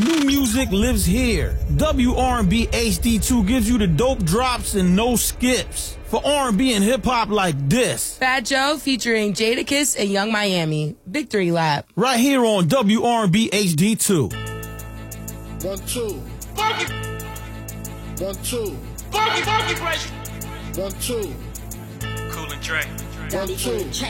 New music lives here. WR&B HD2 gives you the dope drops and no skips. For R&B and hip-hop like this. Fat Joe featuring Jadakiss and Young Miami. Victory Lap. Right here on WR&B HD2. 1, 2. Funky. 1, 2. Funky break. 1, 2. Cool and Dre. 1, 2.